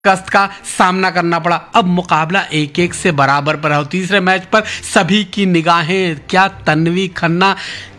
कष्ट का सामना करना पड़ा। अब मुकाबला 1-1 से बराबर पर है। तीसरे मैच पर सभी की निगाहें क्या तन्वी खन्ना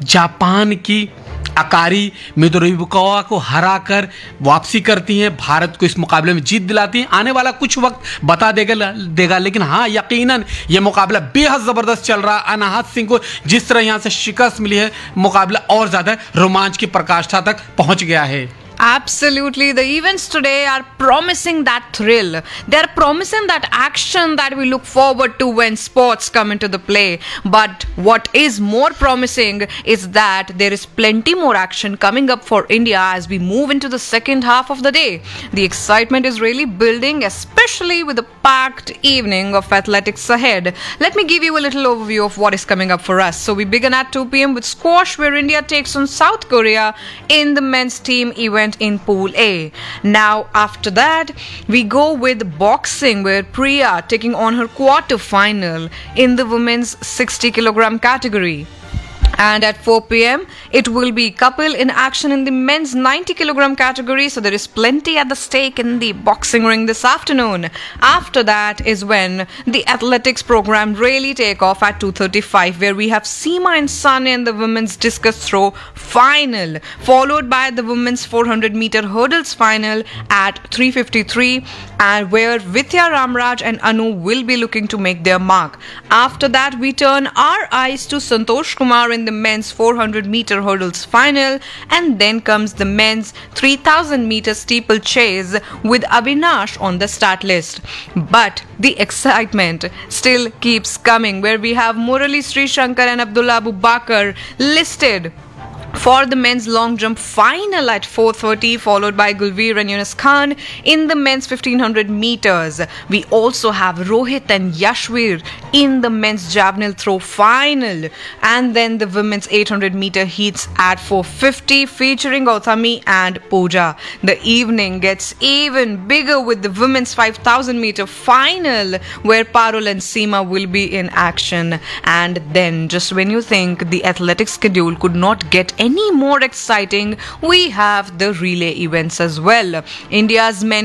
जापान की अकारी मिदोरिबुकावा को हराकर वापसी करती हैं, भारत को इस मुकाबले में जीत दिलाती हैं। आने वाला कुछ वक्त बता देगा लेकिन हाँ, यकीनन ये मुकाबला बेहद ज़बरदस्त चल रहा है। अनाहत सिंह को जिस तरह यहाँ से शिकस्त मिली है, मुकाबला और ज़्यादा रोमांच की पराकाष्ठा तक पहुँच गया है। Absolutely. The events today are promising that thrill. They're promising that action that we look forward to when sports come into the play. But what is more promising is that there is plenty more action coming up for India as we move into the second half of the day. The excitement is really building, especially with the packed evening of athletics ahead. Let me give you a little overview of what is coming up for us. So we begin at 2 p.m. with squash, where India takes on South Korea in the men's team event in Pool A. Now after that we go with boxing, where Priya taking on her quarter final in the women's 60 kilogram category. And at 4 p.m. it will be couple in action in the men's 90 kilogram category. So there is plenty at the stake in the boxing ring this afternoon. After that is when the athletics program really take off at 2:35, where we have Seema and Sun in the women's discus throw final, followed by the women's 400 meter hurdles final at 3:53, and where Vidya Ramraj and Anu will be looking to make their mark. After that we turn our eyes to Santosh Kumar in the men's 400 meter hurdles final, and then comes the men's 3000 meter steeplechase with Avinash on the start list. But the excitement still keeps coming, where we have Murali Sri Shankar and Abdullah Abu Bakr listed for the men's long jump final at 4:30, followed by Gulveer and Yunus Khan in the men's 1500 meters. We also have Rohit and Yashveer in the men's javelin throw final, and then the women's 800 meter heats at 4:50, featuring Gautami and Pooja. The evening gets even bigger with the women's 5000 meter final, where Parul and Seema will be in action. And then just when you think the athletics schedule could not get any more exciting, we have the relay events as well. India's men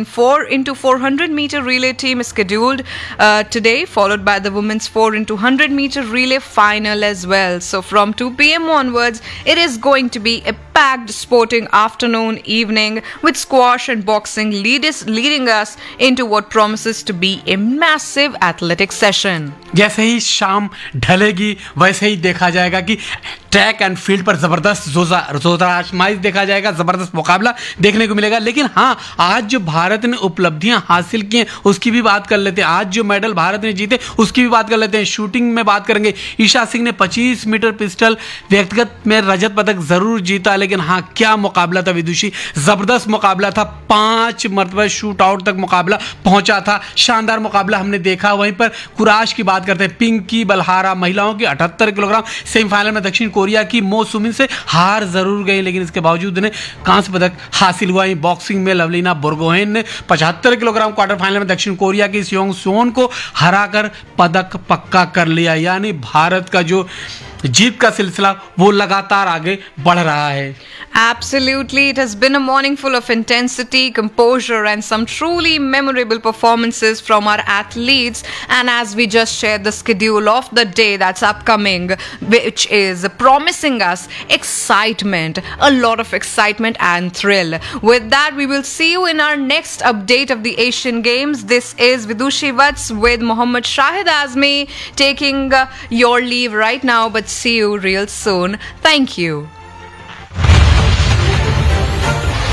4x400 meter relay team is scheduled today, followed by the women's 4x100 meter relay final as well. So from 2 p.m. onwards, it is going to be a packed sporting afternoon evening, with squash and boxing leading us into what promises to be a massive athletic session. जैसे ही शाम ढलेगी वैसे ही देखा जाएगा कि track and field पर जबरदस्त जोरदार आजमाइश देखा जाएगा, जबरदस्त मुकाबला देखने को मिलेगा। लेकिन हाँ, आज जो भारत ने उपलब्धियां हासिल की हैं उसकी भी बात कर लेते हैं। आज जो मेडल भारत ने जीते उसकी भी बात कर लेते हैं। शूटिंग में बात करेंगे, ईशा सिंह ने 25 मीटर पिस्टल व्यक्तिगत में रजत पदक जरूर जीता, लेकिन हाँ, क्या मुकाबला था विदुषी, जबरदस्त मुकाबला था। 5 मरतबा शूट आउट तक मुकाबला पहुंचा था, शानदार मुकाबला हमने देखा। वहीं पर कुराश की बात करते हैं, पिंकी बलहारा महिलाओं की 78 किलोग्राम सेमीफाइनल में दक्षिण कोरिया की मो सुमिन से हार जरूर गई, लेकिन इसके बावजूद उन्हें कांस्य पदक हासिल हुआ। बॉक्सिंग में लवलीना बोर्गोहेन ने 75 किलोग्राम क्वार्टर फाइनल में दक्षिण कोरिया की सियोंग सोन को हराकर पदक पक्का कर लिया। यानी भारत का जो जीत का सिलसिला वो लगातार आगे बढ़ रहा है। Absolutely, it has been a morning full of intensity, composure, and some truly memorable performances from our athletes. And as we just shared the schedule of the day that's upcoming, which is promising us excitement, a lot of excitement and thrill. With that, we will see you in our next update of the Asian Games. This is Vidushi Vats with Mohammad Shahid Azmi taking your leave right now, but see you real soon. Thank you.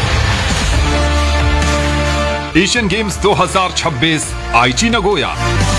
Asian games 2026 आईची Nagoya.